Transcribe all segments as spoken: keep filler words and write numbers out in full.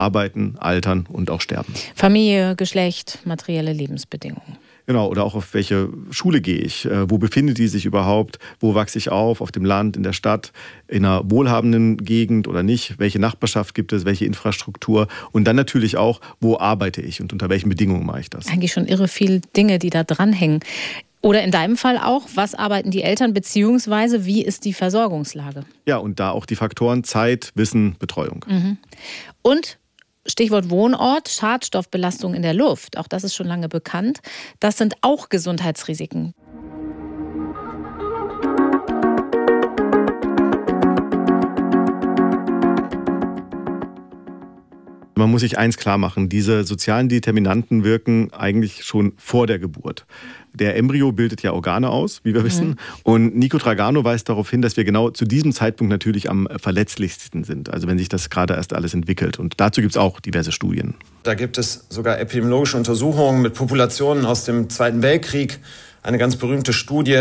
arbeiten, altern und auch sterben. Familie, Geschlecht, materielle Lebensbedingungen. Genau, oder auch auf welche Schule gehe ich? Wo befindet die sich überhaupt? Wo wachse ich auf? Auf dem Land, in der Stadt, in einer wohlhabenden Gegend oder nicht? Welche Nachbarschaft gibt es? Welche Infrastruktur? Und dann natürlich auch, wo arbeite ich und unter welchen Bedingungen mache ich das? Eigentlich schon irre viele Dinge, die da dranhängen. Oder in deinem Fall auch, was arbeiten die Eltern, beziehungsweise wie ist die Versorgungslage? Ja, und da auch die Faktoren Zeit, Wissen, Betreuung. Mhm. Und Stichwort Wohnort, Schadstoffbelastung in der Luft, auch das ist schon lange bekannt. Das sind auch Gesundheitsrisiken. Man muss sich eins klar machen, diese sozialen Determinanten wirken eigentlich schon vor der Geburt. Der Embryo bildet ja Organe aus, wie wir wissen. Mhm. Und Nico Dragano weist darauf hin, dass wir genau zu diesem Zeitpunkt natürlich am verletzlichsten sind. Also wenn sich das gerade erst alles entwickelt. Und dazu gibt es auch diverse Studien. Da gibt es sogar epidemiologische Untersuchungen mit Populationen aus dem Zweiten Weltkrieg. Eine ganz berühmte Studie,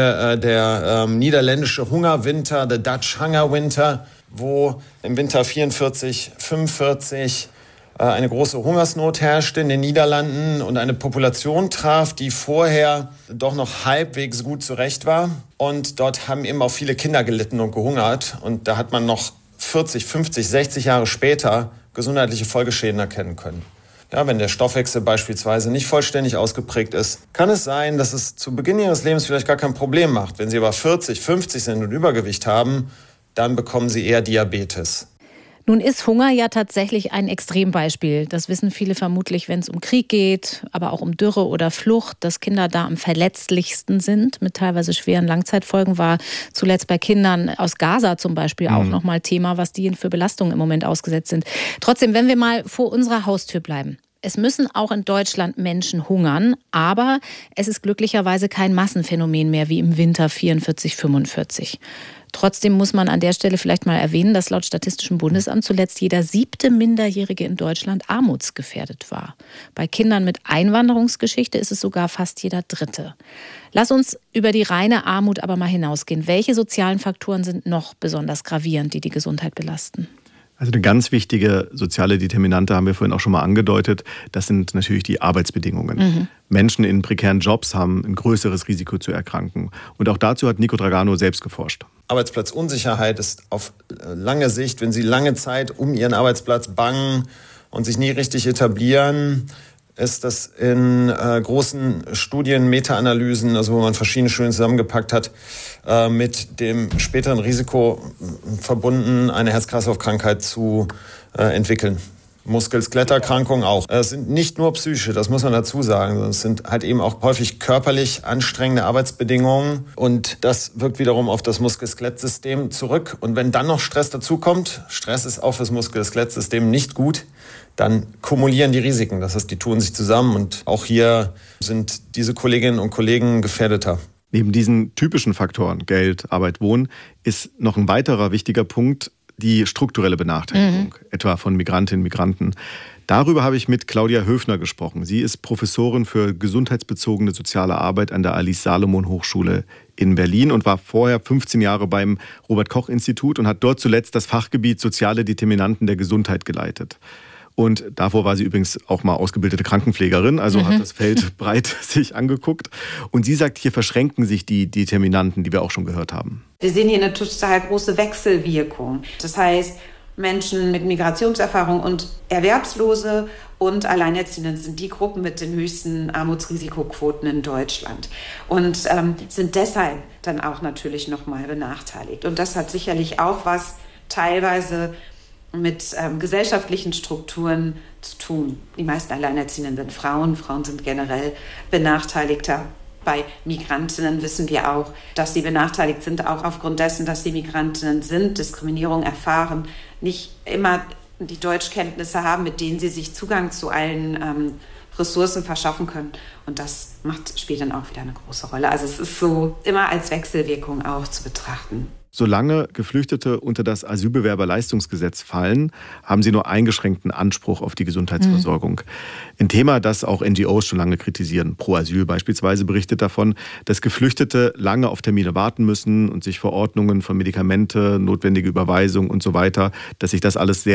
der ähm, niederländische Hungerwinter, the Dutch Hunger Winter, wo im Winter vierundvierzig, fünfundvierzig eine große Hungersnot herrschte in den Niederlanden und eine Population traf, die vorher doch noch halbwegs gut zurecht war. Und dort haben eben auch viele Kinder gelitten und gehungert. Und da hat man noch vierzig, fünfzig, sechzig Jahre später gesundheitliche Folgeschäden erkennen können. Ja, wenn der Stoffwechsel beispielsweise nicht vollständig ausgeprägt ist, kann es sein, dass es zu Beginn ihres Lebens vielleicht gar kein Problem macht. Wenn sie aber vierzig, fünfzig sind und Übergewicht haben, dann bekommen sie eher Diabetes. Nun ist Hunger ja tatsächlich ein Extrembeispiel. Das wissen viele vermutlich, wenn es um Krieg geht, aber auch um Dürre oder Flucht, dass Kinder da am verletzlichsten sind, mit teilweise schweren Langzeitfolgen, war zuletzt bei Kindern aus Gaza zum Beispiel auch mhm. nochmal Thema, was die für Belastungen im Moment ausgesetzt sind. Trotzdem, wenn wir mal vor unserer Haustür bleiben. Es müssen auch in Deutschland Menschen hungern, aber es ist glücklicherweise kein Massenphänomen mehr wie im Winter vierundvierzig, fünfundvierzig. Trotzdem muss man an der Stelle vielleicht mal erwähnen, dass laut Statistischem Bundesamt zuletzt jeder siebte Minderjährige in Deutschland armutsgefährdet war. Bei Kindern mit Einwanderungsgeschichte ist es sogar fast jeder Dritte. Lass uns über die reine Armut aber mal hinausgehen. Welche sozialen Faktoren sind noch besonders gravierend, die die Gesundheit belasten? Also eine ganz wichtige soziale Determinante haben wir vorhin auch schon mal angedeutet. Das sind natürlich die Arbeitsbedingungen. Mhm. Menschen in prekären Jobs haben ein größeres Risiko zu erkranken. Und auch dazu hat Nico Dragano selbst geforscht. Arbeitsplatzunsicherheit ist auf lange Sicht, wenn Sie lange Zeit um Ihren Arbeitsplatz bangen und sich nie richtig etablieren, ist das in äh, großen Studien, Meta-Analysen, also wo man verschiedene Studien zusammengepackt hat, äh, mit dem späteren Risiko verbunden, eine Herz-Kreislauf-Krankheit zu äh, entwickeln. Muskel-Skeletterkrankungen auch. Es sind nicht nur psychische, das muss man dazu sagen, sondern es sind halt eben auch häufig körperlich anstrengende Arbeitsbedingungen und das wirkt wiederum auf das Muskel-Skelett-System zurück. Und wenn dann noch Stress dazukommt, Stress ist auch fürs Muskel-Skelett-System nicht gut, dann kumulieren die Risiken. Das heißt, die tun sich zusammen und auch hier sind diese Kolleginnen und Kollegen gefährdeter. Neben diesen typischen Faktoren, Geld, Arbeit, Wohnen, ist noch ein weiterer wichtiger Punkt, die strukturelle Benachteiligung, mhm. etwa von Migrantinnen und Migranten. Darüber habe ich mit Claudia Höfner gesprochen. Sie ist Professorin für gesundheitsbezogene soziale Arbeit an der Alice-Salomon-Hochschule in Berlin und war vorher fünfzehn Jahre beim Robert-Koch-Institut und hat dort zuletzt das Fachgebiet Soziale Determinanten der Gesundheit geleitet. Und davor war sie übrigens auch mal ausgebildete Krankenpflegerin, also mhm. hat das Feld breit sich angeguckt. Und sie sagt, hier verschränken sich die Determinanten, die wir auch schon gehört haben. Wir sehen hier eine total große Wechselwirkung. Das heißt, Menschen mit Migrationserfahrung und Erwerbslose und Alleinerziehende sind die Gruppen mit den höchsten Armutsrisikoquoten in Deutschland und ähm, sind deshalb dann auch natürlich nochmal benachteiligt. Und das hat sicherlich auch was teilweise mit ähm, gesellschaftlichen Strukturen zu tun. Die meisten Alleinerziehenden sind Frauen. Frauen sind generell benachteiligter. Bei Migrantinnen wissen wir auch, dass sie benachteiligt sind, auch aufgrund dessen, dass sie Migrantinnen sind, Diskriminierung erfahren, nicht immer die Deutschkenntnisse haben, mit denen sie sich Zugang zu allen ähm, Ressourcen verschaffen können. Und das macht, spielt dann auch wieder eine große Rolle. Also es ist so immer als Wechselwirkung auch zu betrachten. Solange Geflüchtete unter das Asylbewerberleistungsgesetz fallen, haben sie nur eingeschränkten Anspruch auf die Gesundheitsversorgung. Mhm. Ein Thema, das auch N G Os schon lange kritisieren. Pro Asyl beispielsweise berichtet davon, dass Geflüchtete lange auf Termine warten müssen und sich Verordnungen von Medikamente, notwendige Überweisung und so weiter, dass sich das alles sehr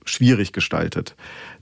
schwierig gestaltet.